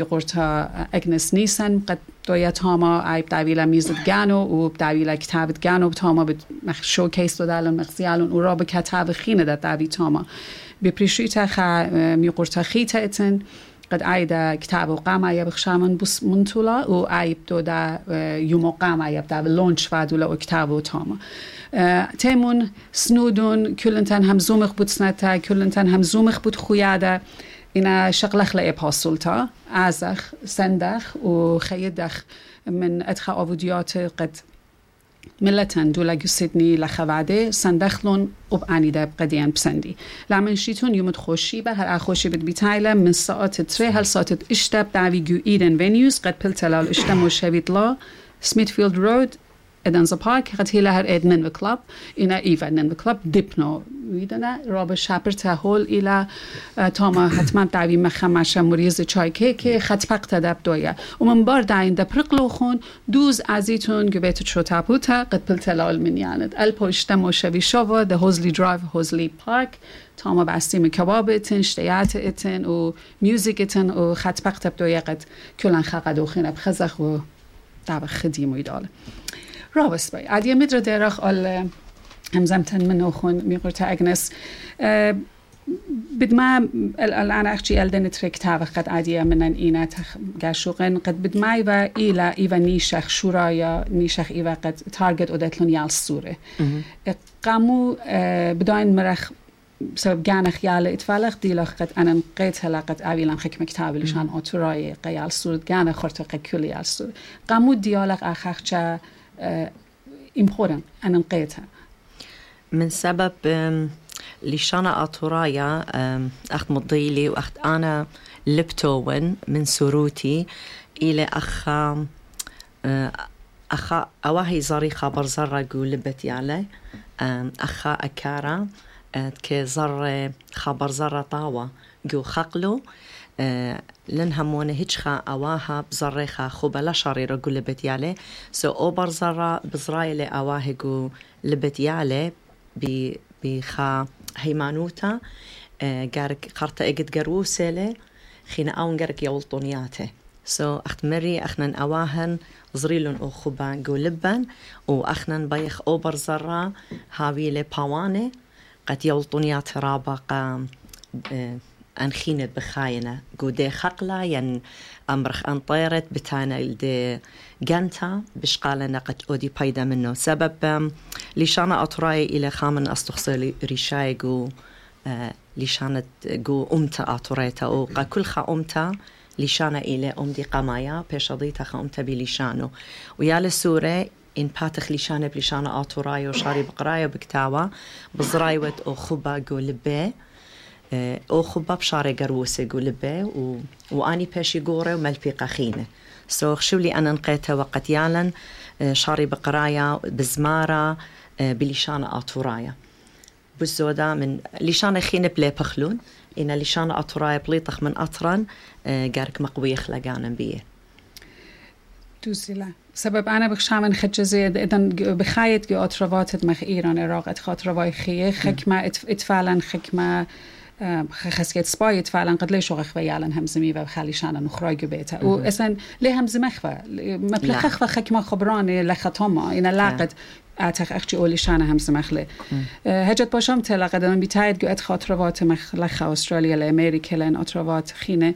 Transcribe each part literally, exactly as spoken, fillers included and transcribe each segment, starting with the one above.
قرطة أجنس نيسن قد دوية تاما أي بداويلا ميزد جانو وبداويلا كتابة جانو بتاما بمخ شو كيس دالن مخزيالن وراب كتاب خينة دا داوي تاما ببريشيتا خا ميقرطة خيتا اتن قد عيدا كتاب وقامة يبخشامن بس منطولا وعيب دو دا يوم وقامة يبدا باللونش فادولا وكتاب وتاما تيمون سنودون كلنتن هم زومخ بود سنتا كلنتن هم زومخ بود خوياده اینا شغلخ لإبهاسولتا عزخ سندخ و خيدخ من ادخا آوديات قد ملتن دولا جسدني لخواده سندخلون وبعني ده بقديان بسندي لمن شيتون يومد خوشي به هر خوشي بد بيتايله من ساعت تري هل ساعت اشتب دعوي جو ايدن فينيوز قد بلتلال اشتم وشويد لا سميثفيلد رود ادن ز پارک قد هیله هر ادنن و کلاب اینا ایونن و کلاب دیپنو ویدنا راب شپر تهول ایلا تاما حتما دعوی مخمش مریض چای که که خط پق تدب دویه و من بار داین دپرقلو خون دوز ازیتون گویت چو تابوتا قد پلتلال منیاند الپوشتم و شوی شوا ده هوزلی درایو هوزلی پارک تاما بستیم کباب اتن شتیات اتن و میوزیک اتن و خط پق تب دویه قد کلن خقد و خینب خزخ و دعوه خدیم و ایداله رابس باي عادي مدر ديرخ ال همزمتن منو خون ميقرت اجنس أه بدما الان اخشي الدن تريك تاع قد عادي منن اينا جاشوقن قد بدماي و الى ايوا نيشخ شورايا نيشخ ايوا قد تارجت اودتلون يال سوره قامو أه بداين مرخ سبب جانخ يال اتفالخ ديلخ قد انا قيت هلا قد اويلان حكم كتاب لشان اتوراي قيال سوره جانخ خرت كل يال سوره قامو ديالخ اخخچا important أنا نقيتها من سبب لشانا أطورايا أخت مضيلي وأخت أنا لبتوون من سروتي إلى أخا أخا أواهي زريخة برزرة جو لبتي علي أخا أكارا كزر خبر زرة طاوة جو خقلو لنها مونه هيجخا أواها بزريخا خوبا لا شريرة جو لبتيالي سو أو برزرة بزرايلي أواها جو لبتيالي بخا هيمانوتا جارك خرطة اجد جروسيلي خينا أون جارك يولطونياته سو أخت مري أخنن أواهن زريلون أو خوبا جو لبن وأخنن بيخ أو برزرة هاويلي باواني قد يولطونيات رابقا أنخينة بخاينة قودي خقلة ين أمرخ أنطيرت بتانا الدي جانتا بشقالنا قد أودي بايدا منه سبب ليشانا أطراي إلى خامن أستخصي ريشاي قو ليشانت قو أمتا أطريتا وقا كل خا أمتا ليشانا إلى أمدي قمايا بيشضيتا خا أمتا بليشانو ويالا سورة إن باتخ ليشانا بليشانا أطراي وشاري بقرايا بكتاوا بزرايوت أو خبا قو لبي او خباب شاري قروسي قولبه و... واني باشي قوري وملبيقة خينة سو خشولي انا نقيتها وقت يالن شاري بقرايا بزمارة بليشانة اطورايا بزودا من ليشانة خينة بلي بخلون إن ليشانة اطورايا بليطخ من اطرن قارك مقوية خلقانا بيه دوزيلا سبب أنا بخشامن خجزي إذن بخايت جو أطروات مخ إيران عراق أتخاطرواي خيه خكمة اتفعلا خكمة خسكت سبايت فعلا قد ليش وغخ ويالن همزمي وخليشانا نخراج بيته وأصلا ليه همزم خوا مبلغ خوا خكمة خبرانة لختما إن لاقت أتخ أختي أولي شانا همزم خله هجت باشم تلا قدم بيتايد جو أتخاطرات مخ لخ أستراليا لأمريكا لأن أطروات خينه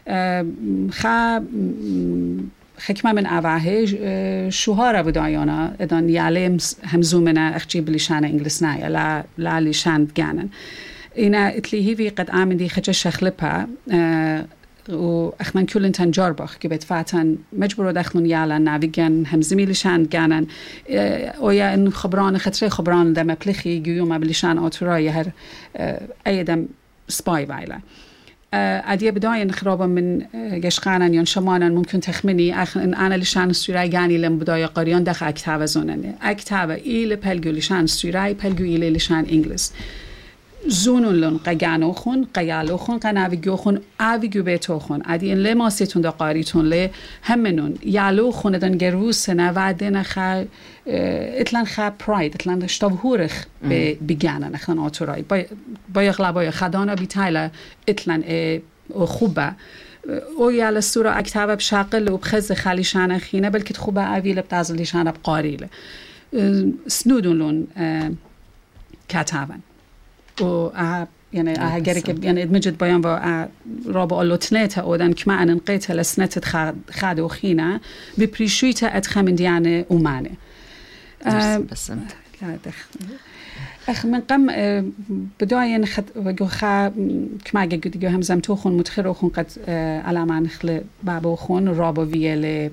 خا خكمة من أواه شوهارة بدايانا إذن يعلم همزومنا أختي بلشان إنجلسنايا لا لا لشان جانن إنا إتلي هي قد آمن دي خجش شخلبها أه وأخمن كلن تنجربخ كبت فاتن مجبور دخلون يالا نافيجن همزمي لشان جانن أه ويا إن خبران خطري خبران دم بلخي جيوم بلشان أطراي هر أه أي دم سباي بايلا عادية بداية خرابة من جشقانا ين شمانا ممكن تخمني أخ إن أنا لشان السوري جاني لم بداية قريان دخل أكتاب زونني أكتاب إيل بلجو لشان السوري بلجو إيل لشان إنجلس زونون لون قجانو خون قيالو خون قناويجو خون آويجو بيتو خون عادي إن لما سيتون دا قاريتون له همنون يالو خون دن جروسنا وعدنا خا اتلان خا برايد اتلان شتابهورخ بجانا نخن آتوراي باي باي غلباي خدانا بيتايلا اتلان خوبه او يالا الصورة أكتابة بشاقل وبخز خالي شانا خينا بل كتخوبة أبيل بتازل لي شانا بقاريلة سنودون لون كتابا و يعني أهجرك يعني إدمجت بيان با رابع اللوتنيتا أودن كما أن نقيتها لسنة خاد خاد وخينا ببريشويتا أدخمن ديانة أمانة بس أنت لا دخل أخ من قم بداية خد وجوخا كما جد جو هم زمتوخون متخروخون قد على ما نخل بابوخون رابو فيله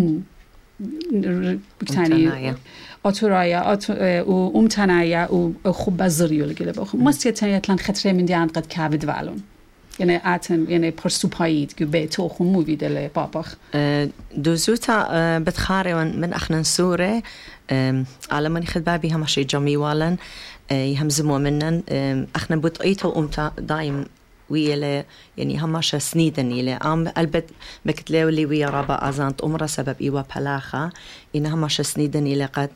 بكتاني أتورايا أت وأمتنايا وخب بزريو لقيله بخون مستيتني تلان خطرة من ديان قد كابد والون يعني آتن يعني برسوبايد جو بيتوخون موفي دل بابخ دوزوتا بتخاري من أخنا سورة على من يخد بابي هم شيء جميل والن يهمزموا منن اخنا بطقيته وامتا دايم ويا يعني هماش سنيدني له ام البت بكتلو لي ويا رابا ازانت امره سبب ايوا بلاخه ان هماش سنيدني لقد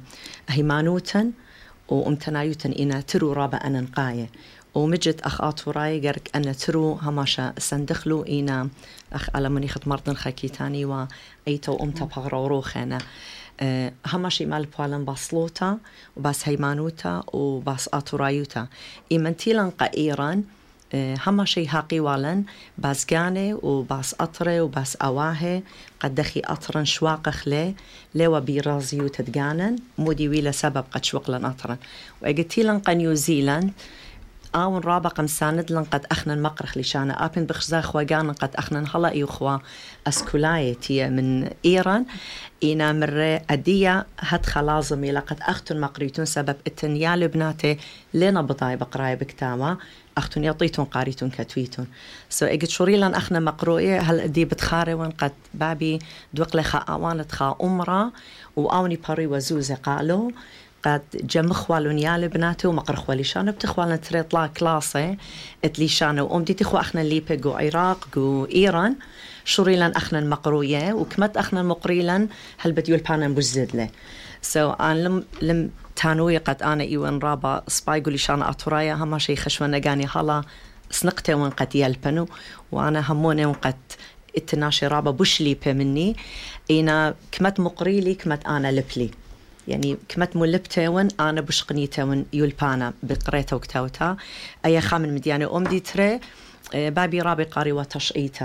هيمانوتن وامتنايوتن ان ترو رابا انا نقايه ومجت اخ اطوراي جرك ان ترو هماشا سندخلو انا اخ على من يخد مرضن خكيتاني و ايتو امتا بغروروخنا أه هماشي مال بوالن باصلوتا وباس هيمانوتا وباس آتورايوتا إيمانتيلن قائران أه هماشي هاقي والن باس جاني وباس أطري وباس أواهي قد دخي أطرن شواقخ لي لوا بيرازيو تدقانن مودي ويلا سبب قد شوقلن أطرن وإيجتيلن قا نيوزيلند آون رابق مساند لن قد أخنا المقرخ لشانا آبن بخزاخ وقانا قد أخنا هلا يخوا أسكولايتي من إيران إنا مرة أدية هاد خلازمي لقد أختن مقريتون سبب التنيا لبناتي لنا بضاي بقراي بكتاما أختن يطيتون قاريتون كتويتون سو إجت شوري لن أخنا مقروية هل أدي بتخاري وان قد بابي دوقلي خا أوانت خا أمرا وآوني باري وزوزي قالوا قد جمخوالون يالي بناتي ومقرخوالي شانو بتخوالن تريط لا كلاسي اتلي شانو وأمدي تخو أخنا الليبي جو عراق جو إيران شوريلان أخنا المقروية وكمت أخنا المقريلان هل بديو البانن بجزد له سو so, أنا لم لم تانوي قد أنا إيوان رابا سبايقو لي شانا أطورايا هما شي خشوانا قاني هلا سنقتي وان قد يلبنو وأنا هموني وان قد اتناشي رابا بوش ليبي مني إينا كمت مقريلي كمت أنا لبلي يعني كمت ملبتاون أنا بشقنيتاون يلبانا بقريتا وكتاوتا أي خامن مدياني أمدي تري بابي رابي قاري وتشقيتا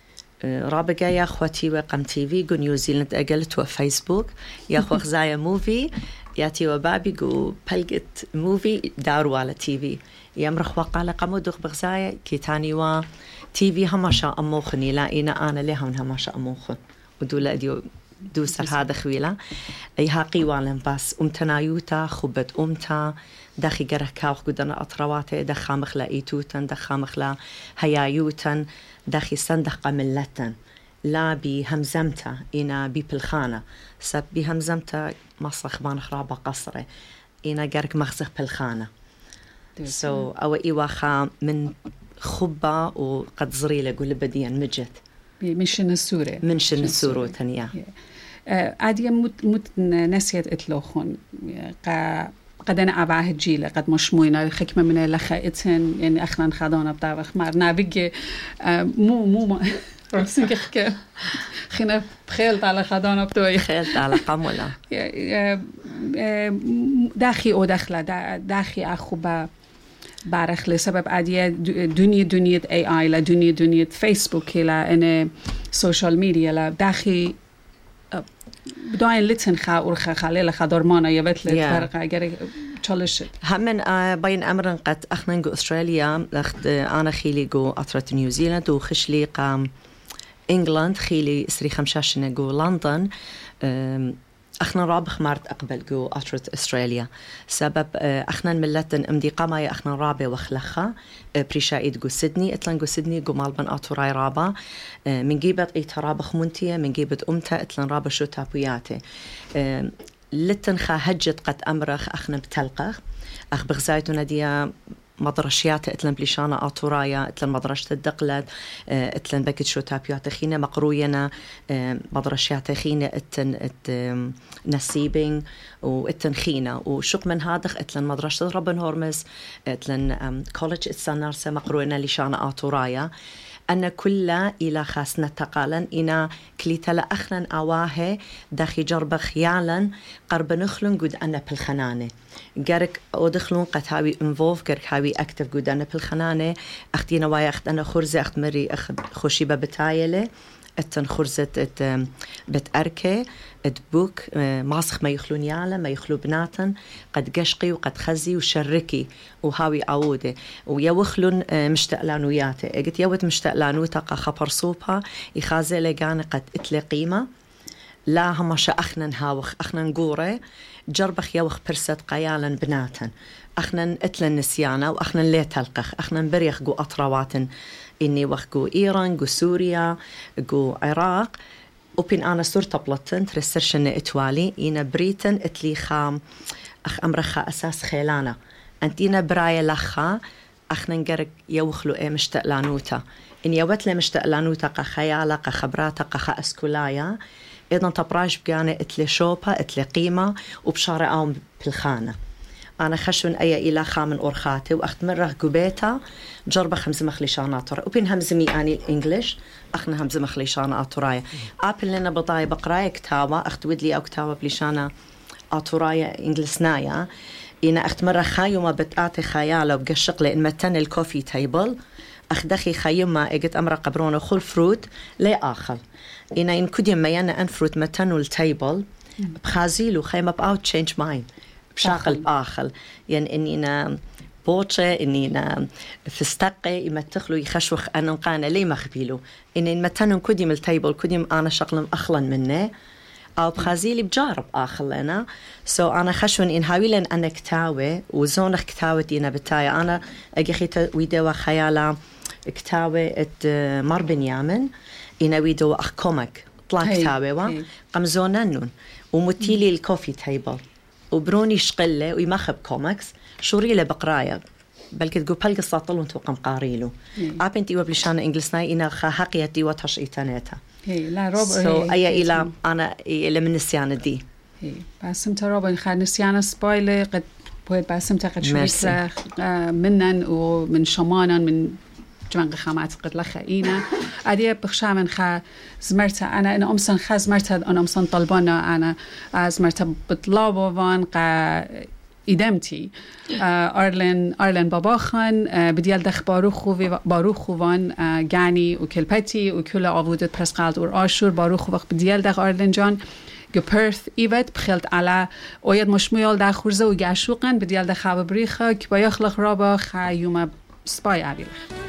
رابي يا أخوتي وقم تي في جو نيوزيلند أقلت وفيسبوك يا أخو خزايا موفي ياتي وبابي جو بلقت موفي داروا على تي في يمرخ وقال قمو دوخ بغزايا كيتاني و تي في هماشا أموخني لا إنا أنا ليهون هماشا أموخن ودولا أديو دوسر هذا خويلة أي هاقي والن بس أمتنايوتا خبت أمتا داخي جره كاوخ قدنا أطرواتي دخا مخلا إيتوتن دخا مخلا هيايوتن داخي صندق قملتن لا بهمزمتا إنا ببلخانة سب بهمزمتا مصرخ بان خرابة قصري إنا جرك مخزخ بلخانة سو so, أو إيواخا من خبة وقد زريلة قول بديا مجت من شن السورة من شن السورة تانية عادية مت مت نسيت إتلوخون قا قد أنا أبعه جيلة قد مشموينا خكمة من الخائتين يعني أخنا خدانا بتاعك مارنا بيجي مو مو راسين كخك خنا بخيلت على خدانا بتوعي خيلت على قمولا داخي أو داخلة داخي أخوبا بارخ لسبب عادية دنيا دنيا اي اي لا دنيا دنيا فيسبوك لا انا سوشيال ميديا لا داخي بداين لتن خا ورخا خليل خدرمانا يبت لي فرق اگر تشالش همن بين امرن قد اخنا جو استراليا اخد انا خيلي جو اطرت نيوزيلاند وخشلي قام انجلاند خيلي سري خمشاشنا جو لندن اخنا رابخ مارت اقبل جو اطرت استراليا سبب اخنا ملتن امدي قماي اخنا رابي وخلخا بريشايد جو سيدني اتلان جو سيدني جو مالبن اطوراي رابا من جيبت اي ترابخ منتيه من جيبت امتا اتلان رابا شو تابوياتي لتن خا هجت قد امرخ اخنا بتلقخ اخ بغزايتو نديا مدرشيات اتلن بليشانا اطورايا اتلن مدرشة الدقلد اتلن بكت شو تابيات خينا مقروينا مدرشيات خينا اتن ات نسيبين واتن خينا وشق من هادخ اتلن مدرشة ربن هورمز اتلن كولج اتسنارسة مقروينا ليشانا اطورايا أن كل إلى خاصنا تقالا إنا كليتلا أخنا أواه داخي جرب خيالا قرب نخلن قد أنا بالخنانة جارك أدخلون قتاوي انفولف جارك هاوي أكتف قد أنا بالخنانة أختينا واي أخت أنا خرزة أخت مري أخت خوشيبة بتايلة اتن خرزة ات بتأركي ات بوك ماسخ ما يخلون يالا ما يخلو بناتن قد قشقي وقد خزي وشركي وهاوي عودة ويوخلون مشتقلانوياته اجت يوت مشتقلانوتا قا خبر صوبها يخازي لقاني قد اتلي قيمة لا هما شا أخنا نهاوخ أخنا نقوري جربخ يوخ برست قيالا بناتن أخنا اتلا نسيانا وأخنا ليه تلقخ أخنا بريخ قو أطرواتن إني وخجو إيران جو سوريا جو عراق وبين أنا صرت بلطن ترسرشن إتوالي إنا بريتن إتلي خام أخ أمرخا أساس خيلانا أنتينا برايا لخا أخنا نجرق يوخلو إيه مشتقلانوتا إن يوت لي مشتقلانوتا قا خيالا قا خبراتا قا خا أسكولايا إذن تبراج بقاني إتلي شوبا إتلي قيمة وبشارة آم بالخانة أنا خشون أي إلى خامن أورخاتي وأخت مرة قبيتا جربة خمس مخليشان أطراء وبين همز مياني الإنجليش أخنا همز مخليشان أطراء أبل لنا بضاي بقرايا كتابة أخت ودلي أو كتابة بليشانا أطراء إنجلسنايا إنا أخت مرة خايمة بتآتي خيالة وبقشق لإن متن الكوفي تيبل أخت دخي خايمة إجت أمرا قبرونه خل فروت لي آخل إنا إن كدي ميانا أن فروت متنو التيبل بخازيلو خايمة بأو تشينج ماين بشاقل بآخل يعني إنينا بوشة إنينا فستقي إما تخلو يخشوخ أنا قانا لي مخبيلو إن متنن كديم التيبل كديم أنا شغلم أخلا منه أو بخازيلي بجارب آخل أنا سو so أنا خشون إن هاويلن أنا كتاوي وزونخ كتاوي دينا بتايا أنا أجيخيت ويدوا خيالا كتاوي ات مار بنيامن إنا ويدوا أخ كومك طلع كتاوي وا قمزوننون ومتيلي الكوفي تيبل وبروني شقلة ويمخب كوميكس شوريله بقرايا بلكي تقول بالقصة طلون توقم قاريلو عابنتي وبلشانة إنجلسناي إنا خاقيتي وتحش إيتانيتا لا روب سو أي إلى أنا إلى من نسيان دي باسم تروبن خا نسيان سبايلة قد بوي باسم تقد شوية منن ومن شمانا من جوان خامات قد لخائنا أدي بخشا من خا زمرت أنا أنا أمسن خا زمرت أنا أمسن طلبنا أنا زمرت بطلابه وان قا إدمتي أرلن أرلن باباخان بديال دخ باروخو باروخو وان جاني وكلبتي وكل عبودت برسقالت اور آشور باروخو وقت بديال دخ أرلن جان جبرث إيفت بخلت على أويد مشمول دخ خرزة وجاشوقن بديال دخ خاب بريخة كبا يخلق رابا خا يوم سباي عبيلخ